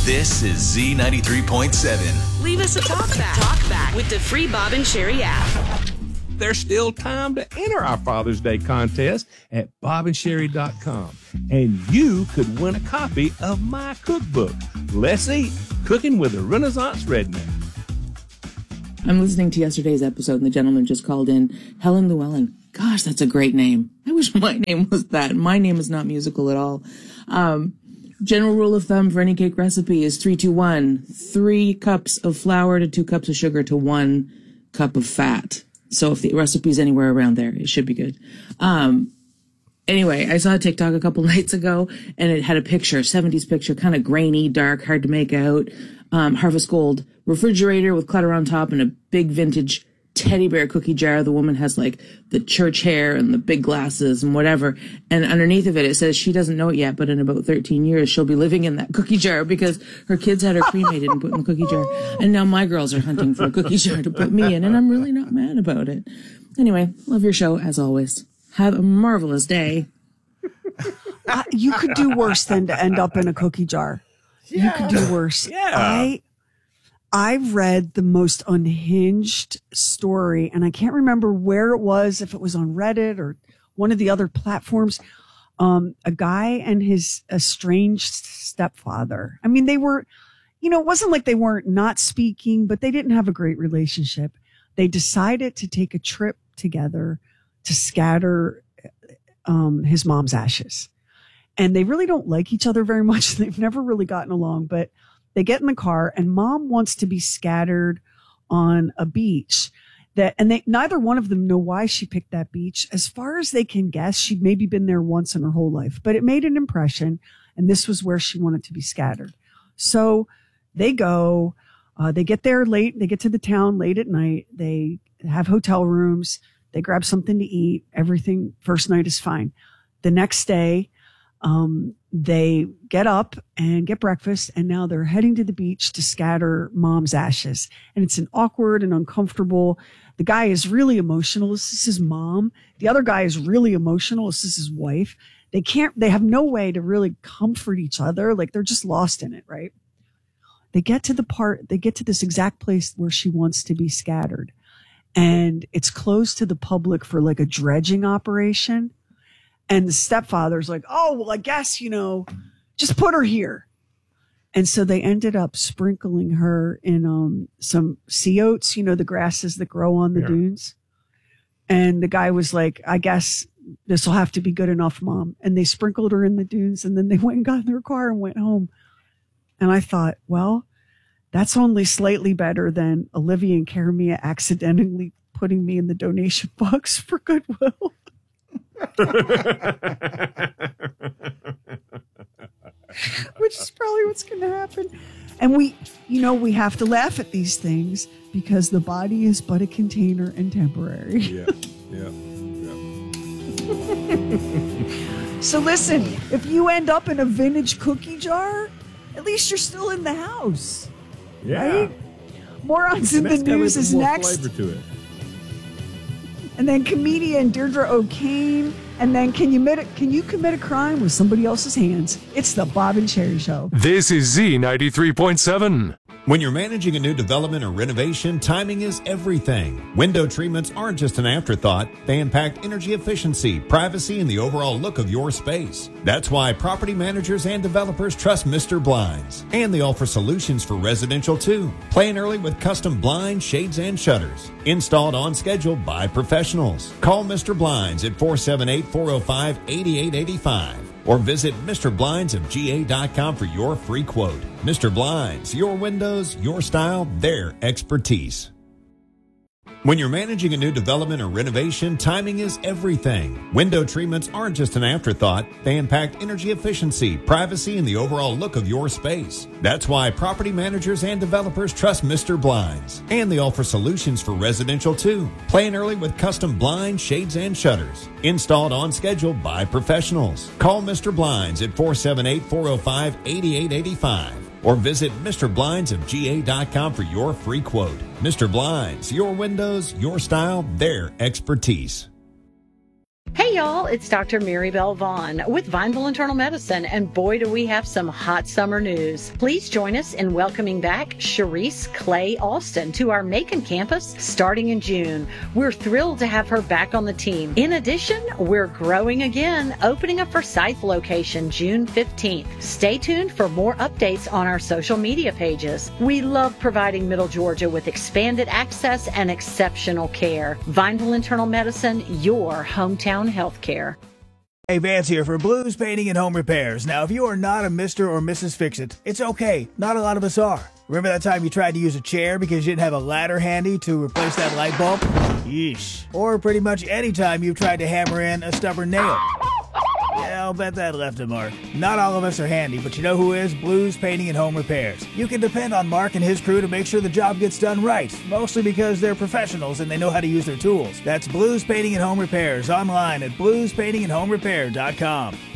This is Z93.7. Leave us a talk back with the free Bob and Sherry app. There's still time to enter our Father's Day contest at bobandsherry.com. And you could win a copy of my cookbook, Let's Eat, Cooking with a Renaissance Redneck. I'm listening to yesterday's episode, and the gentleman just called in, Helen Llewellyn. Gosh, that's a great name. I wish my name was that. My name is not musical at all. General rule of thumb for any cake recipe is 3-2-1. 3 cups of flour to 2 cups of sugar to 1 cup of fat. So if the recipe's anywhere around there, it should be good. Anyway, I saw a TikTok a couple nights ago, and it had a picture, 70s picture, kind of grainy, dark, hard to make out. Harvest Gold refrigerator with clutter on top and a big vintage teddy bear cookie jar. The woman has like the church hair and the big glasses and whatever. And underneath of it, it says she doesn't know it yet, but in about 13 years, she'll be living in that cookie jar because her kids had her cremated and put in the cookie jar. And now my girls are hunting for a cookie jar to put me in, and I'm really not mad about it. Anyway, love your show as always. Have a marvelous day. You could do worse than to end up in a cookie jar. Yeah. You could do worse. Yeah. I read the most unhinged story, and I can't remember where it was, if it was on Reddit or one of the other platforms. A guy and his estranged stepfather. I mean, they were, it wasn't like they weren't not speaking, but they didn't have a great relationship. They decided to take a trip together to scatter his mom's ashes. And they really don't like each other very much. They've never really gotten along, but they get in the car and mom wants to be scattered on a beach neither one of them know why she picked that beach. As far as they can guess, she'd maybe been there once in her whole life, but it made an impression, and this was where she wanted to be scattered. So they go, they get there late. They get to the town late at night. They have hotel rooms. They grab something to eat. Everything first night is fine. The next day, they get up and get breakfast, and now they're heading to the beach to scatter mom's ashes. And it's an awkward and uncomfortable. The guy is really emotional. This is his mom. The other guy is really emotional. This is his wife. They have no way to really comfort each other. Like, they're just lost in it, right? They get to this exact place where she wants to be scattered. And it's closed to the public for like a dredging operation. And the stepfather's like, oh, well, I guess, just put her here. And so they ended up sprinkling her in some sea oats, the grasses that grow on the dunes. And the guy was like, I guess this will have to be good enough, Mom. And they sprinkled her in the dunes, and then they went and got in their car and went home. And I thought, well, that's only slightly better than Olivia and Karamia accidentally putting me in the donation box for Goodwill. Which is probably what's going to happen. And we have to laugh at these things because the body is but a container and temporary. Yeah. So listen, if you end up in a vintage cookie jar, at least you're still in the house. Yeah. Right? Morons in the News is next. Flavor to it. And then comedian Deirdre O'Kane. And then can you commit a crime with somebody else's hands? It's the Bob and Sherry Show. This is Z93.7. When you're managing a new development or renovation, timing is everything. Window treatments aren't just an afterthought. They impact energy efficiency, privacy, and the overall look of your space. That's why property managers and developers trust Mr. Blinds. And they offer solutions for residential too. Plan early with custom blinds, shades, and shutters. Installed on schedule by professionals. Call Mr. Blinds at 478-405-8885. Or visit MrBlindsofGA.com for your free quote. Mr. Blinds, your windows, your style, their expertise. When you're managing a new development or renovation, timing is everything. Window treatments aren't just an afterthought. They impact energy efficiency, privacy, and the overall look of your space. That's why property managers and developers trust Mr. Blinds. And they offer solutions for residential too. Plan early with custom blinds, shades, and shutters. Installed on schedule by professionals. Call Mr. Blinds at 478-405-8885. Or visit MrBlindsofGA.com for your free quote. Mr. Blinds, your windows, your style, their expertise. Hey y'all, it's Dr. Maribel Vaughn with Vineville Internal Medicine, and boy do we have some hot summer news. Please join us in welcoming back Sharice Clay Alston to our Macon campus starting in June. We're thrilled to have her back on the team. In addition, we're growing again, opening a Forsyth location June 15th. Stay tuned for more updates on our social media pages. We love providing Middle Georgia with expanded access and exceptional care. Vineville Internal Medicine, your hometown healthcare. Hey, Vance here for Blues Painting and Home Repairs. Now, if you are not a Mr. or Mrs. Fix-It, it's okay. Not a lot of us are. Remember that time you tried to use a chair because you didn't have a ladder handy to replace that light bulb? Yeesh. Or pretty much any time you've tried to hammer in a stubborn nail. Yeah, I'll bet that left a mark. Not all of us are handy, but you know who is? Blues Painting and Home Repairs. You can depend on Mark and his crew to make sure the job gets done right, mostly because they're professionals and they know how to use their tools. That's Blues Painting and Home Repairs, online at bluespaintingandhomerepair.com.